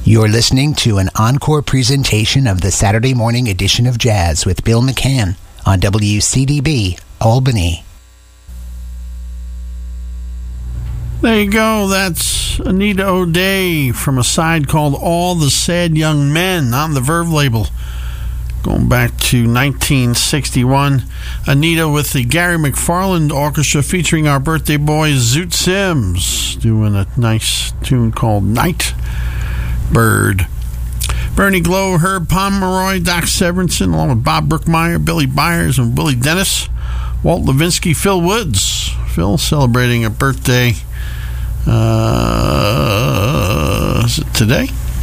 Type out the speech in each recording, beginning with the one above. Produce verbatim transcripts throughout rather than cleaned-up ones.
You're listening to an encore presentation of the Saturday morning edition of Jazz with Bill McCann on W C D B Albany. There you go. That's Anita O'Day from a side called All the Sad Young Men on the Verve label. Going back to nineteen sixty-one, Anita with the Gary McFarland Orchestra featuring our birthday boy Zoot Sims doing a nice tune called Night Bird. Bernie Glow, Herb Pomeroy, Doc Severinsen, along with Bob Brookmeyer, Billy Byers, and Willie Dennis, Walt Levinsky, Phil Woods. Phil celebrating a birthday. Uh, is it today?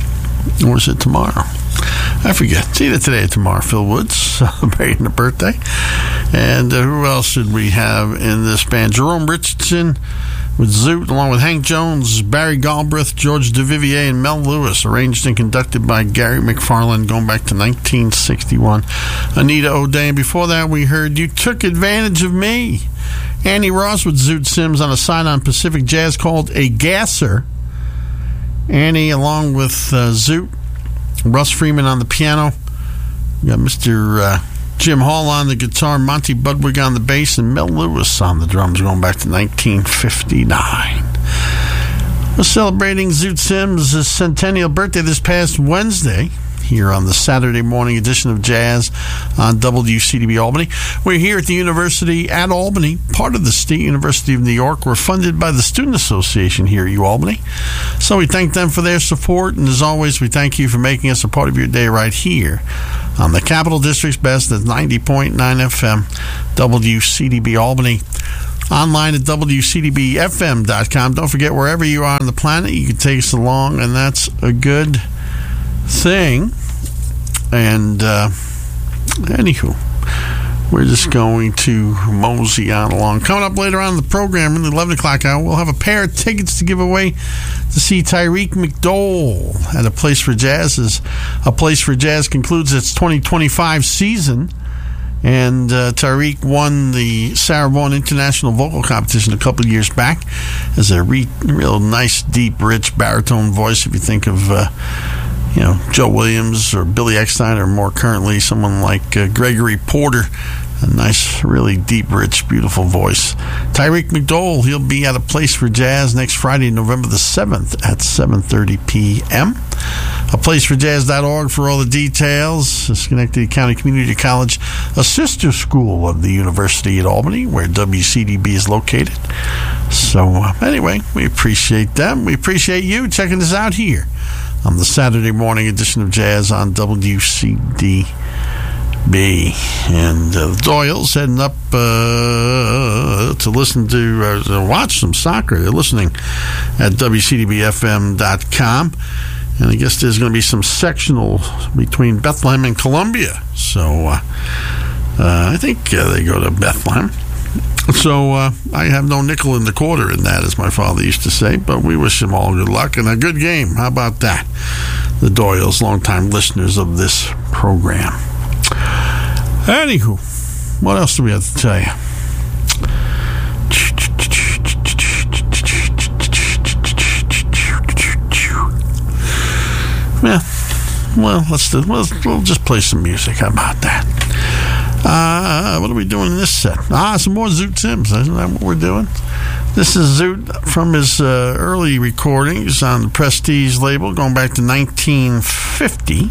Or is it tomorrow? I forget. It's either today or tomorrow. Phil Woods celebrating a birthday. And uh, who else should we have in this band? Jerome Richardson with Zoot, along with Hank Jones, Barry Galbraith, George DeVivier, and Mel Lewis, arranged and conducted by Gary McFarland, going back to nineteen sixty-one. Anita O'Day, and before that we heard You Took Advantage of Me. Annie Ross with Zoot Sims on a side on Pacific Jazz called A Gasser. Annie along with uh, Zoot, Russ Freeman on the piano. We got Mister Uh, Jim Hall on the guitar, Monty Budwig on the bass, and Mel Lewis on the drums, going back to nineteen fifty-nine. We're celebrating Zoot Sims' centennial birthday this past Wednesday here on the Saturday morning edition of Jazz on W C D B Albany. We're here at the University at Albany, part of the State University of New York. We're funded by the Student Association here at UAlbany. So we thank them for their support, and as always, we thank you for making us a part of your day right here on the Capital District's best at ninety point nine F M, W C D B Albany. Online at W C D B F M dot com. Don't forget, wherever you are on the planet, you can take us along, and that's a good thing. And uh, anywho, we're just going to mosey on along. Coming up later on in the program in the eleven o'clock hour, we'll have a pair of tickets to give away to see Tyreek McDowell at A Place for Jazz as A Place for Jazz concludes its twenty twenty-five season. And uh, Tyreek won the Sarah Vaughan International Vocal Competition a couple of years back as a re- real nice, deep, rich baritone voice. If you think of uh, you know, Joe Williams or Billy Eckstein, or more currently someone like uh, Gregory Porter, a nice, really deep, rich, beautiful voice. Tyreek McDowell, he'll be at A Place for Jazz next Friday, November the seventh at seven thirty p.m. a place for jazz dot org for all the details. Schenectady County Community College, a sister school of the University at Albany, where W C D B is located. So, uh, anyway, we appreciate them. We appreciate you checking us out here on the Saturday morning edition of Jazz on W C D B. And uh, the Doyles heading up uh, to listen to, uh, to watch some soccer. They're listening at W C D B F M dot com. And I guess there's going to be some sectional between Bethlehem and Columbia. So uh, uh, I think uh, they go to Bethlehem. So uh, I have no nickel in the quarter in that, as my father used to say, but we wish them all good luck and a good game. How about that? The Doyles, longtime listeners of this program. Anywho, what else do we have to tell you? Yeah, well, let's do, we'll, we'll just play some music. How about that? Uh, what are we doing in this set? Ah, some more Zoot Sims. Isn't that what we're doing? This is Zoot from his uh, early recordings on the Prestige label, going back to nineteen fifty.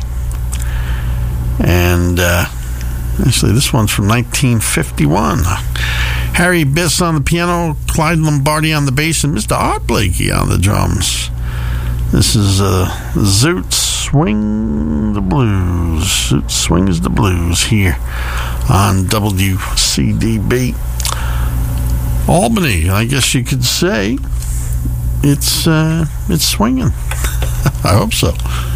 And uh, actually, this one's from nineteen fifty-one. Harry Biss on the piano, Clyde Lombardi on the bass, and Mister Art Blakey on the drums. This is uh, Zoot Swing the Blues. Zoot Swings the Blues here on W C D B Albany. I guess you could say it's uh, it's swinging. I hope so.